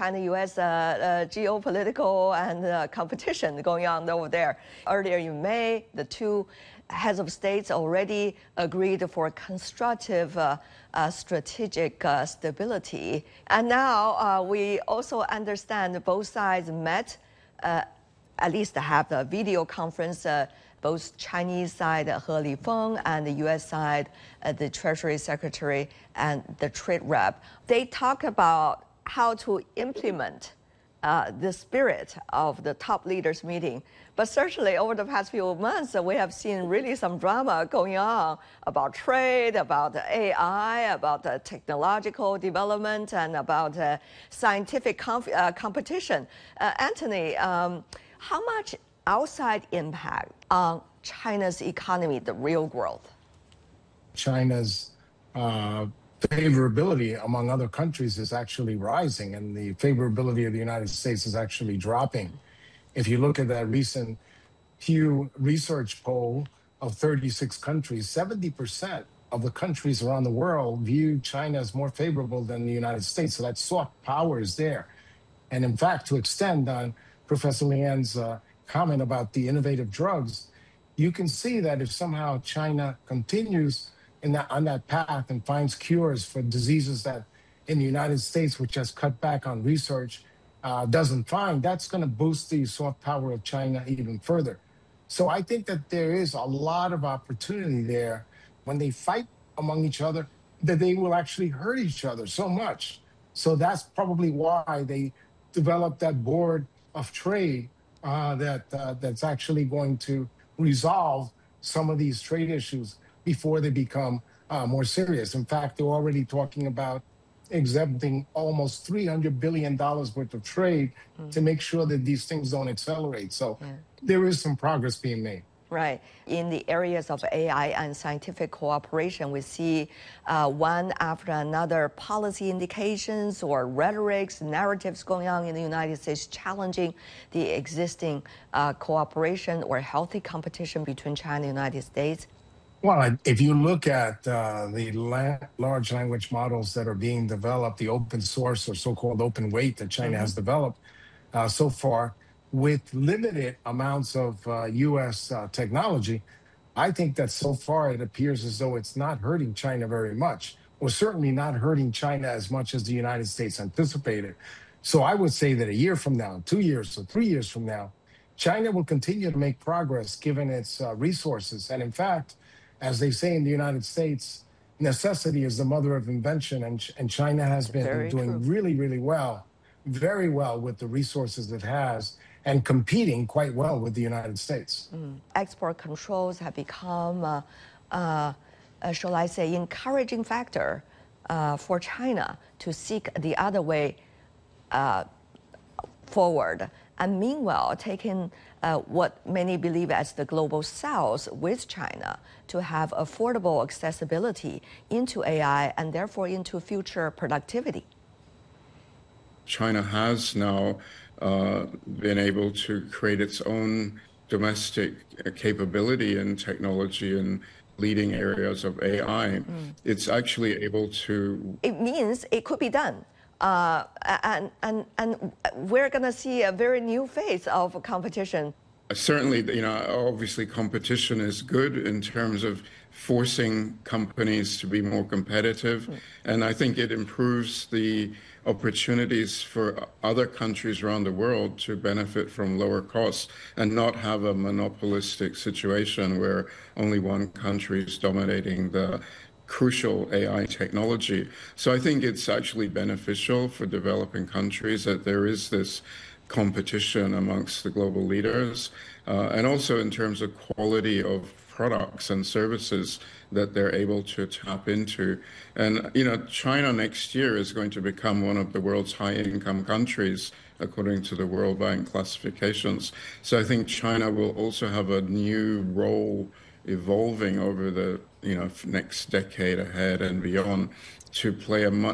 China-U.S. Geopolitical and competition going on over there. Earlier in May, the two heads of states already agreed for constructive strategic stability. And now we also understand both sides met, at least have a video conference, both Chinese side, He Lifeng, and the U.S. side, the Treasury Secretary and the trade rep. They talk about how to implement the spirit of the top leaders meeting. But certainly over the past few months, we have seen really some drama going on about trade, about AI, about technological development, and about scientific competition. Anthony, how much outside impact on China's economy, the real growth? China's favorability among other countries is actually rising, and the favorability of the United States is actually dropping. If you look at that recent Pew Research poll of 36 countries, 70% of the countries around the world view China as more favorable than the United States. So that soft power is there. And in fact, to extend on Professor Lian's comment about the innovative drugs, you can see that if somehow China continues on that path and finds cures for diseases that in the United States, which has cut back on research, doesn't find, that's going to boost the soft power of China even further. So I think that there is a lot of opportunity there when they fight among each other, that they will actually hurt each other so much. So that's probably why they developed that board of trade that's actually going to resolve some of these trade issues before they become more serious. In fact, they're already talking about exempting almost $300 billion worth of trade to make sure that these things don't accelerate. So there is some progress being made. Right. In the areas of AI and scientific cooperation, we see one after another policy indications or rhetorics, narratives going on in the United States challenging the existing cooperation or healthy competition between China and the United States. Well, if you look at the large language models that are being developed, the open source or so-called open weight that China has developed so far, with limited amounts of U.S. technology, I think that so far it appears as though it's not hurting China very much, or certainly not hurting China as much as the United States anticipated. So I would say that a year from now, 2 years or 3 years from now, China will continue to make progress given its resources. And in fact, as they say in the United States, necessity is the mother of invention, and China has been doing really, really well, very well with the resources it has, and competing quite well with the United States. Export controls have become, shall I say, encouraging factor for China to seek the other way forward. And meanwhile, taking what many believe as the global south with China to have affordable accessibility into AI and therefore into future productivity. China has now been able to create its own domestic capability in technology and leading areas of AI. It's actually able to... It means it could be done. And we're going to see a very new phase of competition. Certainly, obviously competition is good in terms of forcing companies to be more competitive. And I think it improves the opportunities for other countries around the world to benefit from lower costs and not have a monopolistic situation where only one country is dominating the crucial AI technology. So I think it's actually beneficial for developing countries that there is this competition amongst the global leaders, and also in terms of quality of products and services that they're able to tap into. And, China next year is going to become one of the world's high-income countries, according to the World Bank classifications. So I think China will also have a new role evolving over the next decade ahead and beyond to play a much